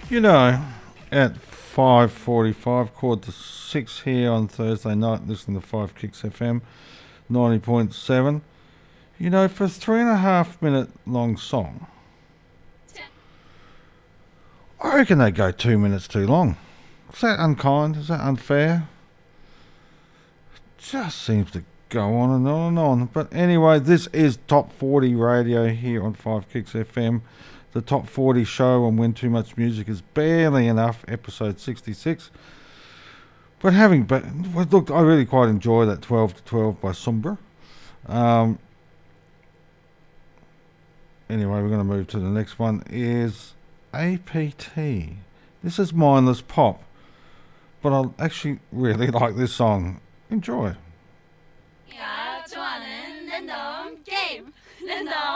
You know, at 5:45, quarter to 6 here on Thursday night, listening to 5 Kicks FM 90.7. You know, for a 3.5 minute long song, I reckon they go 2 minutes too long. Is that unkind? Is that unfair? Just seems to go on and on and on. But anyway, this is Top 40 Radio here on 5 Kicks FM. The Top 40 show on When Too Much Music is Barely Enough, episode 66. But look, I really quite enjoy that 12 to 12 by Sombra. Anyway, we're going to move to the next one. Is APT. This is mindless pop, but I actually really like this song. Enjoy. 내가 좋아하는 랜덤 게임 랜덤